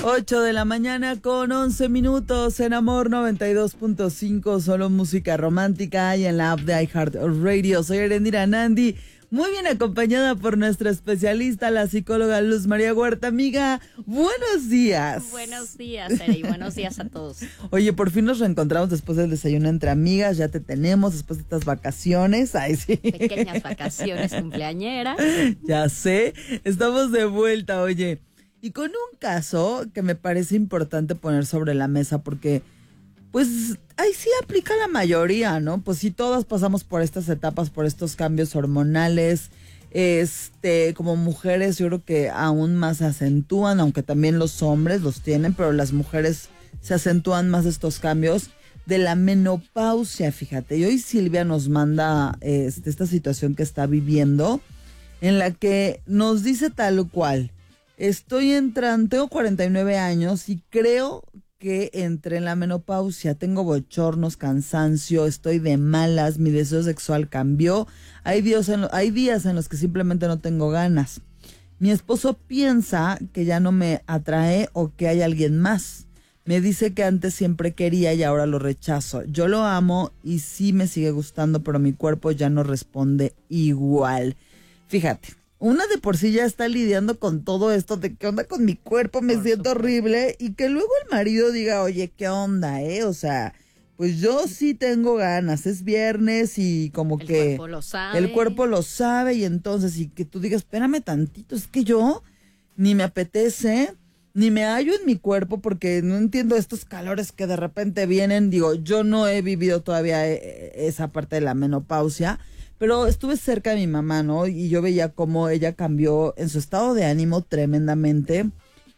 8 de la mañana con 11 minutos en Amor 92.5, solo música romántica y en la app de iHeartRadio. Soy Erendira Nandi, muy bien acompañada por nuestra especialista, la psicóloga Luz María Huerta. Amiga, buenos días. Buenos días, Eri, buenos días a todos. Oye, por fin nos reencontramos después del desayuno entre amigas, ya te tenemos después de estas vacaciones. Ay, sí. Pequeñas vacaciones cumpleañeras. Ya sé, estamos de vuelta, oye. Y con un caso que me parece importante poner sobre la mesa porque, pues, ahí sí aplica la mayoría, ¿no? Pues sí, todas pasamos por estas etapas, por estos cambios hormonales. Como mujeres yo creo que aún más se acentúan, aunque también los hombres los tienen, pero las mujeres se acentúan más estos cambios de la menopausia, fíjate. Y hoy Silvia nos manda esta situación que está viviendo, en la que nos dice tal cual: tengo 49 años y creo que entré en la menopausia. Tengo bochornos, cansancio, estoy de malas, mi deseo sexual cambió. Hay días en los que simplemente no tengo ganas. Mi esposo piensa que ya no me atrae o que hay alguien más. Me dice que antes siempre quería y ahora lo rechazo. Yo lo amo y sí me sigue gustando, pero mi cuerpo ya no responde igual. Fíjate. Una de por sí ya está lidiando con todo esto de qué onda con mi cuerpo, me siento horrible, y que luego el marido diga, oye, ¿qué onda, O sea, pues yo sí tengo ganas, es viernes y como que el cuerpo lo sabe, y entonces, y que tú digas, espérame tantito, es que yo ni me apetece, ni me hallo en mi cuerpo, porque no entiendo estos calores que de repente vienen. Digo, yo no he vivido todavía esa parte de la menopausia, pero estuve cerca de mi mamá, ¿no? Y yo veía cómo ella cambió en su estado de ánimo tremendamente.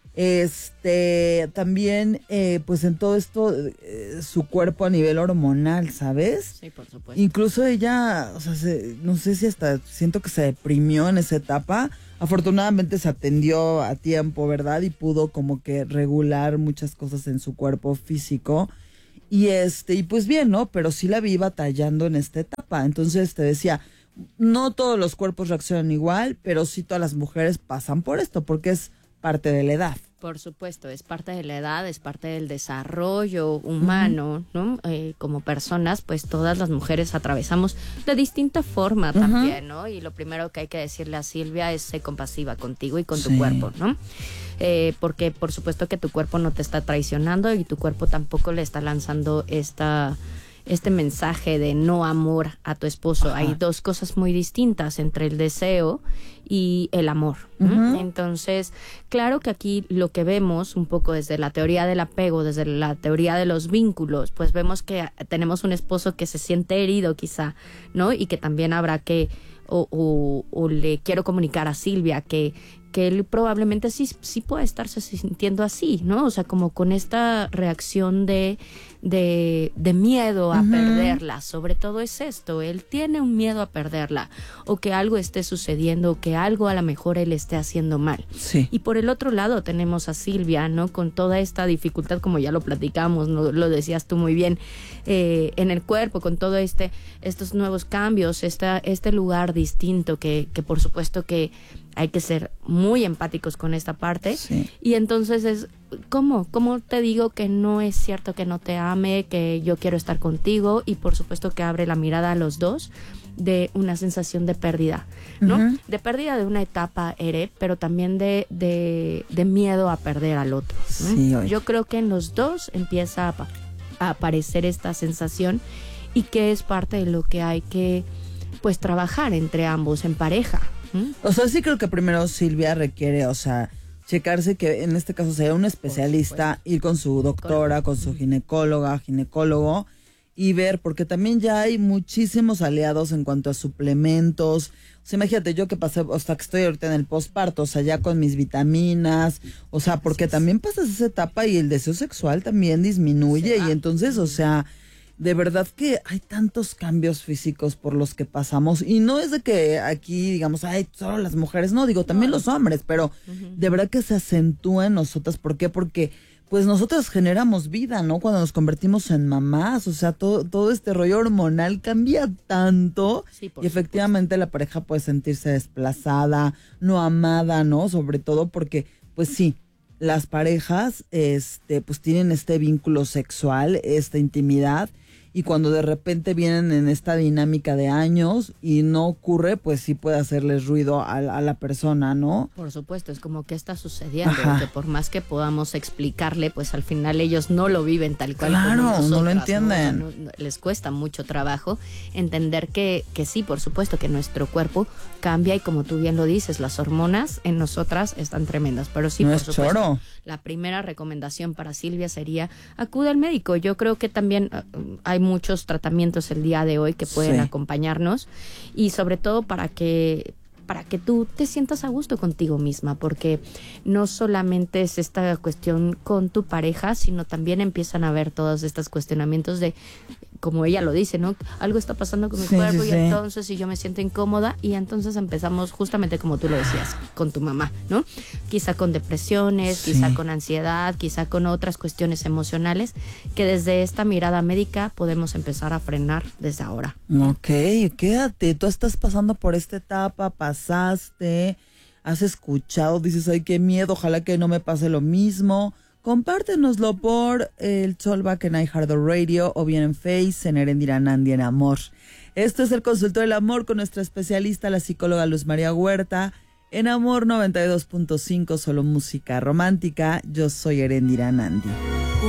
También, pues en todo esto, su cuerpo a nivel hormonal, ¿sabes? Sí, por supuesto. Incluso ella, o sea, no sé si hasta siento que se deprimió en esa etapa. Afortunadamente se atendió a tiempo, ¿verdad? Y pudo como que regular muchas cosas en su cuerpo físico. Y pues bien, ¿no? Pero sí la vi batallando en esta etapa. Entonces te decía, no todos los cuerpos reaccionan igual, pero sí todas las mujeres pasan por esto, porque es parte de la edad. Por supuesto, es parte de la edad, es parte del desarrollo humano, ¿no? Como personas, pues todas las mujeres atravesamos de distinta forma también, ¿no? Y lo primero que hay que decirle a Silvia es: sé compasiva contigo y con tu cuerpo, ¿no? Porque por supuesto que tu cuerpo no te está traicionando y tu cuerpo tampoco le está lanzando este mensaje de no amor a tu esposo. Ajá. Hay dos cosas muy distintas entre el deseo y el amor. Entonces, claro que aquí lo que vemos un poco desde la teoría del apego, desde la teoría de los vínculos, pues vemos que tenemos un esposo que se siente herido quizá, ¿no? Y que también habrá que, o le quiero comunicar a Silvia que él probablemente sí pueda estarse sintiendo así, ¿no? O sea, como con esta reacción de miedo a perderla. Sobre todo es esto, él tiene un miedo a perderla, o que algo esté sucediendo, o que algo a lo mejor él esté haciendo mal. Sí. Y por el otro lado tenemos a Silvia, ¿no? Con toda esta dificultad, como ya lo platicamos, ¿no? Lo decías tú muy bien, en el cuerpo, con todo estos nuevos cambios, este lugar distinto que por supuesto que hay que ser muy empáticos con esta parte. Sí. Y entonces es, ¿cómo te digo que no es cierto que no te ame, que yo quiero estar contigo? Y por supuesto que abre la mirada a los dos de una sensación de pérdida, ¿no? De pérdida de una etapa, pero también de miedo a perder al otro, ¿no? Sí, yo creo que en los dos empieza a aparecer esta sensación, y que es parte de lo que hay que, pues, trabajar entre ambos en pareja. O sea, sí creo que primero Silvia requiere, o sea, checarse, que en este caso sea un especialista, ir con su doctora, con su ginecólogo, y ver, porque también ya hay muchísimos aliados en cuanto a suplementos. O sea, imagínate, yo que pasé, hasta que estoy ahorita en el posparto, o sea, ya con mis vitaminas, o sea, porque también pasas esa etapa y el deseo sexual también disminuye, y entonces, o sea, de verdad que hay tantos cambios físicos por los que pasamos, y no es de que aquí digamos, ay, solo las mujeres, no, digo, también los hombres, pero de verdad que se acentúa en nosotras. ¿Por qué? Porque pues nosotras generamos vida, ¿no? Cuando nos convertimos en mamás, o sea, todo este rollo hormonal cambia tanto, y efectivamente la pareja puede sentirse desplazada, no amada, ¿no? Sobre todo porque, pues sí, las parejas, pues tienen este vínculo sexual, esta intimidad, y cuando de repente vienen en esta dinámica de años y no ocurre, pues sí puede hacerles ruido a la persona, ¿no? Por supuesto, es como que está sucediendo, Ajá. que por más que podamos explicarle, pues al final ellos no lo viven tal cual Claro, como nosotras, no lo entienden. No, les cuesta mucho trabajo entender que sí, por supuesto, que nuestro cuerpo cambia y como tú bien lo dices, las hormonas en nosotras están tremendas, pero sí, No por es supuesto. choro. La primera recomendación para Silvia sería acude al médico. Yo creo que también hay muchos tratamientos el día de hoy que pueden Sí. acompañarnos y sobre todo para que tú te sientas a gusto contigo misma, porque no solamente es esta cuestión con tu pareja, sino también empiezan a haber todos estos cuestionamientos de, como ella lo dice, ¿no? Algo está pasando con mi Sí, cuerpo sí, y sí. entonces si yo me siento incómoda y entonces empezamos justamente como tú lo decías, con tu mamá, ¿no? Quizá con depresiones, Sí. quizá con ansiedad, quizá con otras cuestiones emocionales que desde esta mirada médica podemos empezar a frenar desde ahora. Ok, quédate, tú estás pasando por esta etapa, pasaste, has escuchado, dices, ay, qué miedo, ojalá que no me pase lo mismo. Compártenoslo por el Solback en iHeartRadio o bien en Face, en Erendira Nandi en Amor. Esto es el Consultorio del Amor con nuestra especialista, la psicóloga Luz María Huerta, en Amor 92.5, solo música romántica. Yo soy Erendira Nandi.